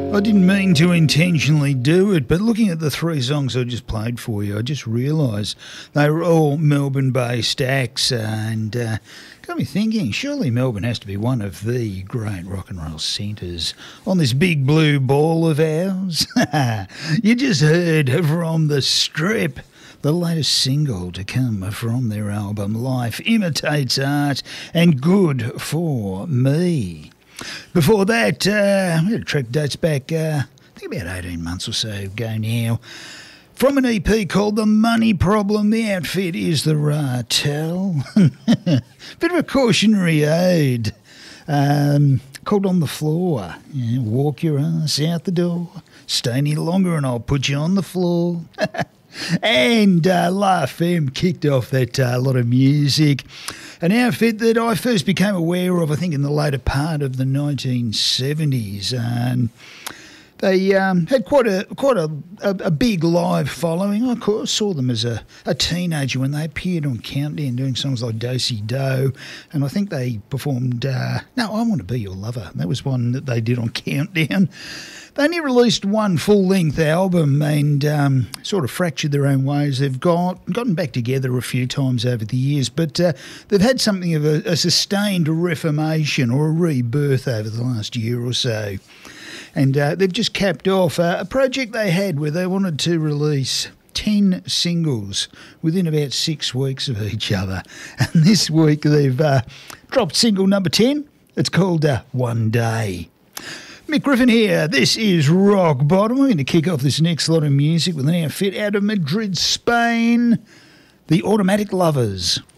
I didn't mean to intentionally do it, but looking at the three songs I just played for you, I just realised they were all Melbourne-based acts and got me thinking, surely Melbourne has to be one of the great rock and roll centres on this big blue ball of ours. You just heard from The Strip, the latest single to come from their album Life Imitates Art and Good For Me. Before that, we had a track dates back, I think about 18 months or so ago now. From an EP called The Money Problem, the outfit is the Ratel. Bit of a cautionary ode. Called On The Floor. Yeah, walk your ass out the door. Stay any longer and I'll put you on the floor. And La Femme kicked off that lot of music. An outfit that I first became aware of, I think, in the later part of the 1970s. And they had quite a big live following. I saw them as a teenager when they appeared on Countdown doing songs like Do-Si Do. And I think they performed No, I Want to Be Your Lover. That was one that they did on Countdown. They only released one full-length album and sort of fractured their own ways. They've gotten back together a few times over the years, but they've had something of a sustained reformation or a rebirth over the last year or so. And they've just capped off a project they had where they wanted to release 10 singles within about 6 weeks of each other. And this week they've dropped single number 10. It's called One Day. Mick Griffin here. This is Rock Bottom. We're going to kick off this next lot of music with an outfit out of Madrid, Spain, the Automatic Lovers.